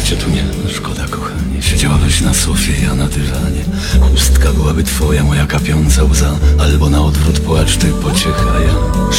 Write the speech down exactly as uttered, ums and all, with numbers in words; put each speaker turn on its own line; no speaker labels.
cię tu nie. Szkoda, kochanie. Siedziałabyś na sofie, ja na dywanie. Chustka byłaby twoja, moja kapiąca łza. Albo na odwrót płacz, ty pociecha ja.